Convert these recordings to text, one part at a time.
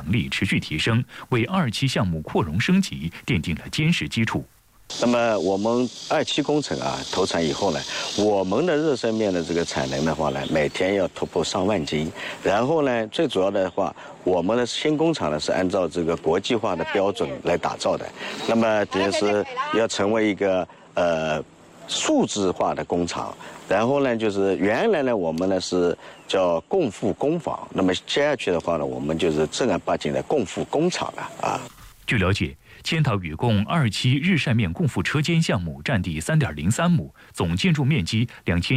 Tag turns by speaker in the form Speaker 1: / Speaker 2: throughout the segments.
Speaker 1: 能力持续提升，为2期项目扩容升级奠定了坚实基础。
Speaker 2: 那么我们2期工程投产以后呢，我们的热身面的这个产能的话呢，每天要突破上万斤。然后呢，最主要的话，我们的新工厂呢是按照这个国际化的标准来打造的。那么等于是要成为一个数字化的工厂。然后呢，就是原来呢我们呢是叫共富工坊，那么接下去的话呢，我们就是正儿八经的共富工厂了啊。
Speaker 1: 据了解，千岛宇供2期日晒面共富车间项目占地3.03亩，总建筑面积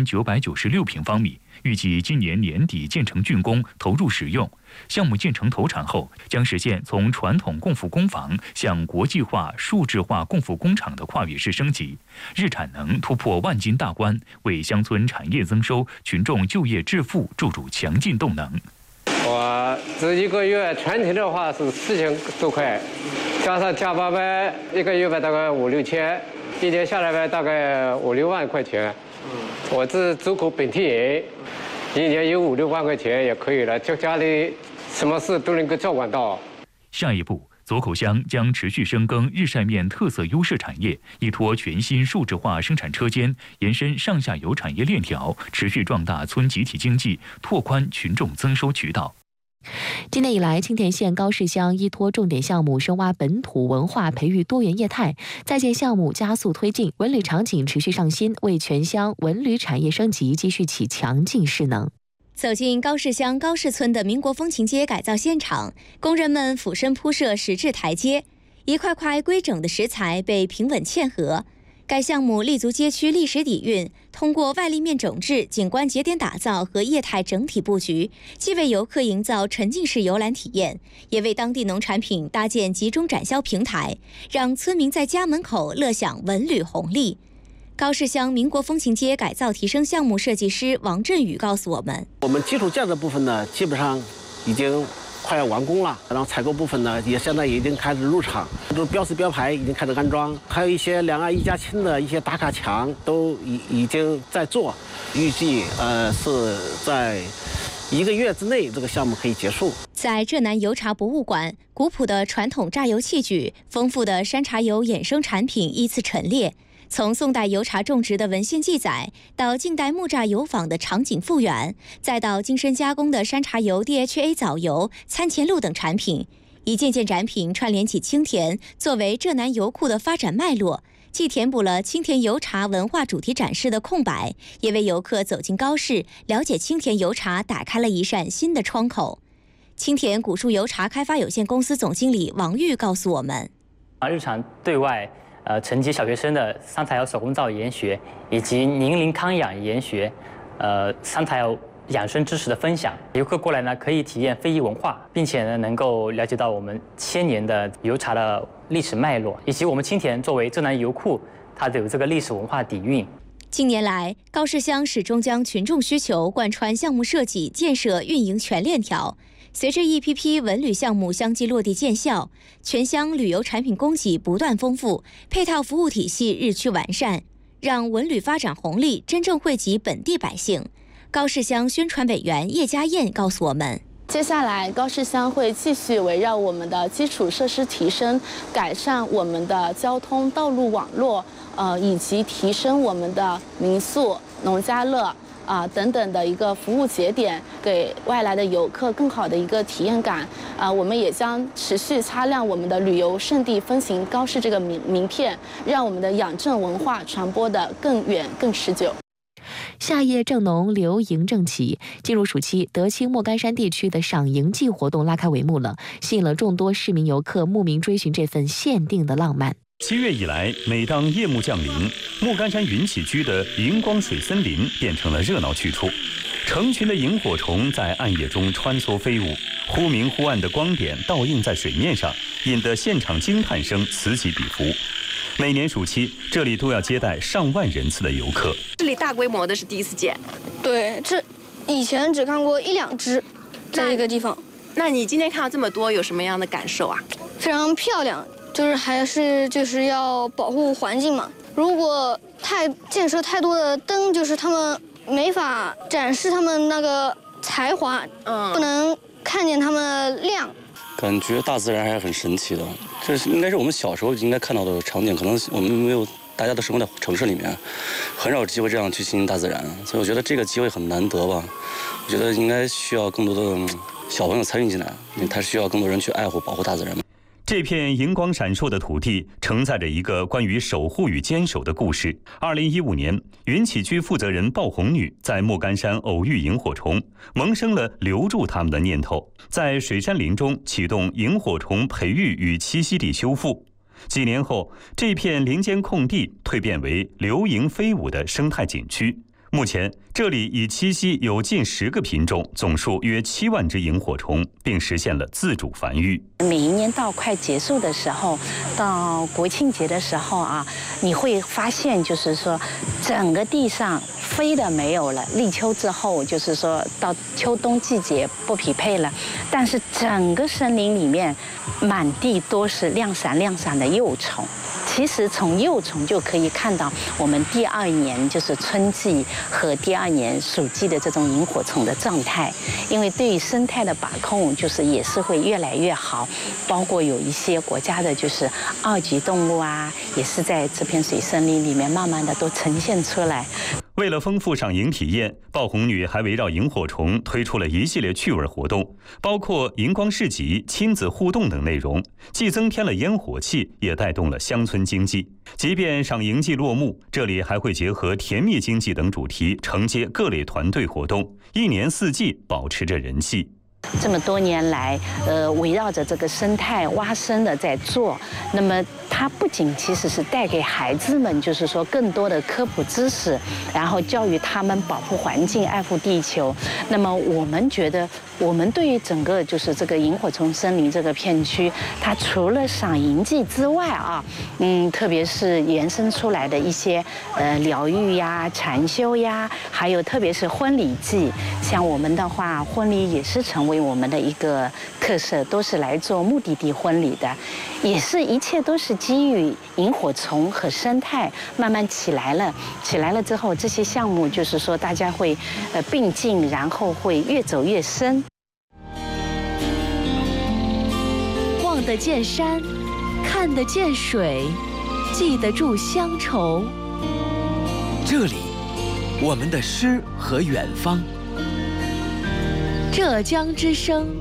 Speaker 1: 2996平方米，预计今年年底建成竣工，投入使用。项目建成投产后，将实现从传统共富工坊向国际化、数字化共富工厂的跨越式升级，日产能突破万斤大关，为乡村产业增收、群众就业致富注入强劲动能。
Speaker 3: 我这1个月全勤的话是4000多块，加上加班班1个月大概5、6千，一年下来大概5、6万块钱。我这走口本地人，一年有5、6万块钱也可以了，就家里什么事都能够照管到。
Speaker 1: 下一步，左口乡将持续深耕日晒面特色优势产业，依托全新数字化生产车间，延伸上下游产业链条，持续壮大村集体经济，拓宽群众增收渠道。
Speaker 4: 今年以来，青田县高市乡依托重点项目深挖本土文化，培育多元业态，在建项目加速推进，文旅场景持续上新，为全乡文旅产业升级继续起强劲势能。
Speaker 5: 走进高市乡高市村的民国风情街改造现场，工人们俯身铺设石质台阶，一块块规整的石材被平稳嵌合。该项目立足街区历史底蕴，通过外立面整治、景观节点打造和业态整体布局，既为游客营造沉浸式游览体验，也为当地农产品搭建集中展销平台，让村民在家门口乐享文旅红利。高市乡民国风情街改造提升项目设计师王振宇告诉我们，
Speaker 6: 我们基础建设部分呢，基本上已经快要完工了，然后采购部分呢也现在已经开始入场，这标识标牌已经开始安装，还有一些两岸一家亲的一些打卡墙都已经在做，预计是在1个月之内这个项目可以结束。
Speaker 5: 在浙南油茶博物馆，古朴的传统榨油器具、丰富的山茶油衍生产品依次陈列。从宋代油茶种植的文献记载，到近代木榨油坊的场景复原，再到精深加工的山茶油、DHA 藻油、餐前露等产品，一件件展品串联起青田作为浙南油库的发展脉络，既填补了青田油茶文化主题展示的空白，也为游客走进高市、了解青田油茶打开了一扇新的窗口。青田古树油茶开发有限公司总经理王玉告诉我们，
Speaker 7: 日常对外承接小学生的三彩窑手工皂研学，以及宁龄康养研学，三彩窑养生知识的分享。游客过来呢，可以体验非遗文化，并且呢，能够了解到我们1000年的油茶的历史脉络，以及我们青田作为浙南油库，它有这个历史文化底蕴。
Speaker 5: 近年来，高市乡始终将群众需求贯穿项目设计、建设、运营全链条。随着一批批文旅项目相继落地见效，全乡旅游产品供给不断丰富，配套服务体系日趋完善，让文旅发展红利真正惠及本地百姓。高市乡宣传委员叶家燕告诉我们，
Speaker 8: 接下来高市乡会继续围绕我们的基础设施提升，改善我们的交通道路网络，以及提升我们的民宿、农家乐等等的一个服务节点，给外来的游客更好的一个体验感。我们也将持续擦亮我们的旅游胜地风行高市这个名片，让我们的养正文化传播的更远更持久。
Speaker 4: 夏夜正浓，流萤正起。进入暑期，德清莫干山地区的赏萤季活动拉开帷幕了，吸引了众多市民游客慕名追寻这份限定的浪漫。
Speaker 9: 7月以来，每当夜幕降临，莫干山云起居的荧光水森林变成了热闹去处。成群的萤火虫在暗夜中穿梭飞舞，忽明忽暗的光点倒映在水面上，引得现场惊叹声此起彼伏。每年暑期，这里都要接待上万人次的游客。
Speaker 10: 这里大规模的是第一次见。
Speaker 11: 对，这以前只看过1、2只，在一个地方。
Speaker 10: 那你今天看到这么多，有什么样的感受啊？
Speaker 11: 非常漂亮，就是要保护环境嘛。如果建设太多的灯，就是他们没法展示他们那个才华，不能看见他们亮。
Speaker 12: 感觉大自然还是很神奇的，这应该是我们小时候应该看到的场景，可能我们没有，大家都生活在城市里面，很少有机会这样去亲近大自然，所以我觉得这个机会很难得吧。我觉得应该需要更多的小朋友参与进来，因为他需要更多人去爱护、保护大自然。
Speaker 9: 这片银光闪烁的土地承载着一个关于守护与坚守的故事。2015年，云起居负责人鲍红女在莫干山偶遇萤火虫，萌生了留住它们的念头，在水杉林中启动萤火虫培育与栖息地修复。几年后，这片林间空地蜕变为流萤飞舞的生态景区。目前，这里已栖息有近10个品种，总数约7万只萤火虫，并实现了自主繁育。
Speaker 13: 每一年到快结束的时候，到国庆节的时候啊，你会发现，就是说，整个地上飞的没有了。立秋之后，就是说到秋冬季节不匹配了，但是整个森林里面满地都是亮闪亮闪的幼虫。其实从幼虫就可以看到我们第2年就是春季和第2年暑季的这种萤火虫的状态，因为对于生态的把控就是也是会越来越好，包括有一些国家的就是2级动物啊，也是在这片水森林里面慢慢的都呈现出来。
Speaker 9: 为了丰富赏萤体验，鲍红女还围绕萤火虫推出了一系列趣味活动，包括荧光市集、亲子互动等内容，既增添了烟火气，也带动了乡村经济。即便赏萤季落幕，这里还会结合甜蜜经济等主题，承接各类团队活动，1年4季保持着人气。
Speaker 13: 这么多年来，围绕着这个生态挖生的在做，那么它不仅其实是带给孩子们，就是说更多的科普知识，然后教育他们保护环境、爱护地球。那么我们觉得，我们对于整个就是这个萤火虫森林这个片区，它除了赏萤季之外啊，特别是延伸出来的一些疗愈呀、禅修呀，还有特别是婚礼季，像我们的话，婚礼也是成为我们的一个特色，都是来做目的地婚礼的，也是一切都是基于萤火虫和生态慢慢起来了之后，这些项目就是说大家会并进，然后会越走越深。
Speaker 4: 望得见山，看得见水，记得住乡愁。
Speaker 14: 这里，我们的诗和远方。
Speaker 4: 浙江之声